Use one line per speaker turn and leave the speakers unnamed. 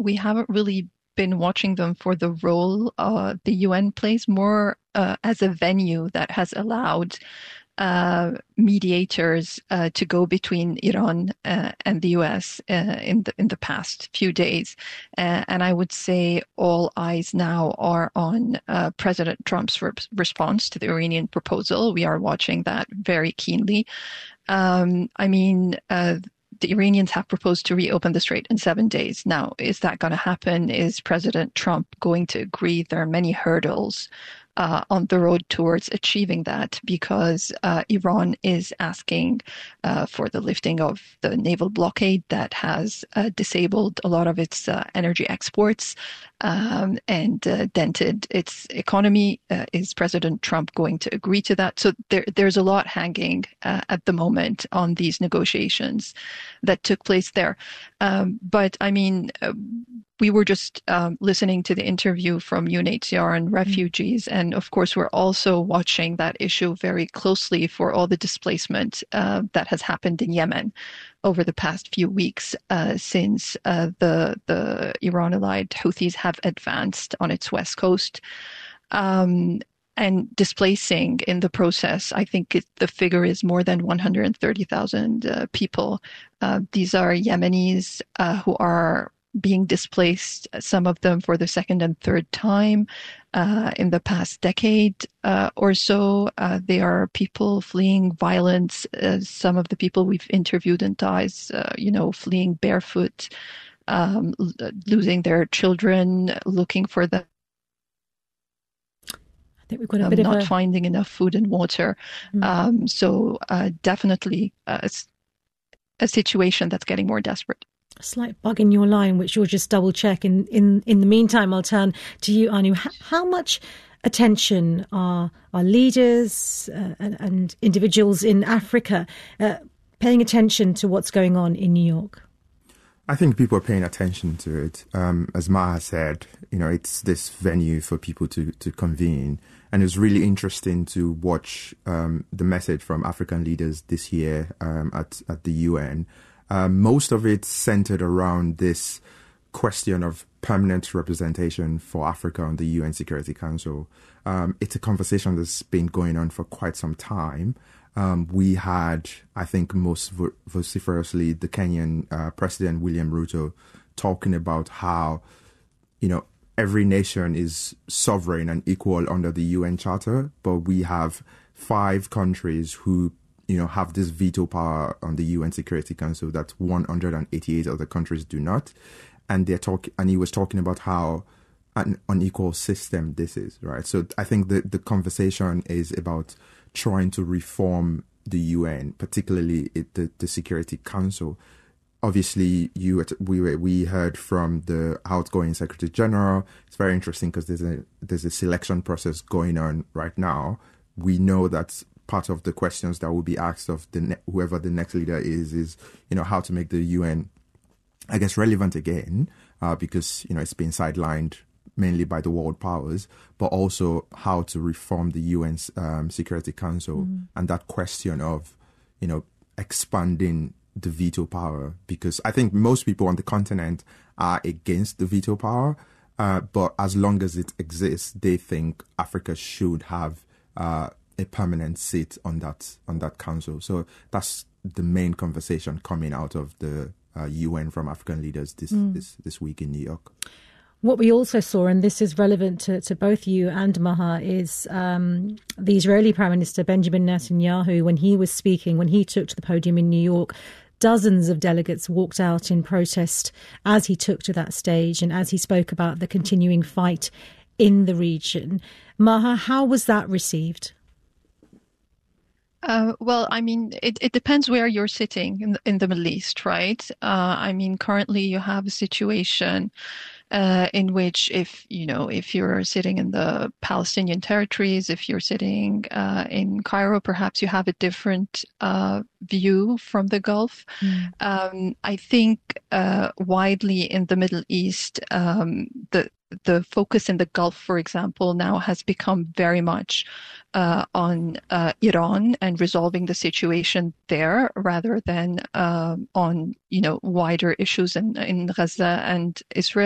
we haven't really been watching them for the role the UN plays, more as a venue that has allowed mediators to go between Iran and the US in the past few days. And I would say all eyes now are on President Trump's response to the Iranian proposal. We are watching that very keenly. The Iranians have proposed to reopen the strait in 7 days. Now, is that going to happen? Is President Trump going to agree? There are many hurdles on the road towards achieving that, because Iran is asking for the lifting of the naval blockade that has disabled a lot of its energy exports and dented its economy. Is President Trump going to agree to that? So there's a lot hanging at the moment on these negotiations that took place there. We were just listening to the interview from UNHCR and refugees. And of course, we're also watching that issue very closely for all the displacement that has happened in Yemen over the past few weeks since the Iran-allied Houthis have advanced on its west coast. And displacing in the process, I think the figure is more than 130,000 people. These are Yemenis who are being displaced, some of them for the second and third time in the past decade or so. They are people fleeing violence. Some of the people we've interviewed in Ties, fleeing barefoot, losing their children, looking for them.
I think we've got a bit
not finding enough food and water. So definitely a situation that's getting more desperate.
A slight bug in your line, which you'll just double check. In the meantime, I'll turn to you, Anu. How much attention are leaders and individuals in Africa paying attention to what's going on in New York?
I think people are paying attention to it. As Maha said, it's this venue for people to convene. And it was really interesting to watch the message from African leaders this year at the UN. Most of it centered around this question of permanent representation for Africa on the UN Security Council. It's a conversation that's been going on for quite some time. We had, I think most vociferously, the Kenyan President William Ruto talking about how, every nation is sovereign and equal under the UN Charter, but we have 5 countries who have this veto power on the UN Security Council that 188 other countries do not. And he was talking about how an unequal system this is, right? So I think the conversation is about trying to reform the UN, particularly the Security Council. Obviously, we heard from the outgoing Secretary General. It's very interesting because there's a selection process going on right now. We know that part of the questions that will be asked of whoever the next leader is how to make the UN, I guess, relevant again, because it's been sidelined mainly by the world powers, but also how to reform the UN's Security Council and that question of expanding the veto power, because I think most people on the continent are against the veto power, but as long as it exists, they think Africa should have a permanent seat on that council. So that's the main conversation coming out of the UN from African leaders this week in New York.
What we also saw, and this is relevant to both you and Maha, is the Israeli Prime Minister Benjamin Netanyahu, when he took to the podium in New York, dozens of delegates walked out in protest as he took to that stage and as he spoke about the continuing fight in the region. Maha, how was that received?
It depends where you're sitting in the Middle East, right? Currently you have a situation in which if you're sitting in the Palestinian territories, if you're sitting in Cairo, perhaps you have a different view from the Gulf. I think widely in the Middle East, the focus in the Gulf, for example, now has become very much on Iran and resolving the situation there rather than on wider issues in Gaza and Israel.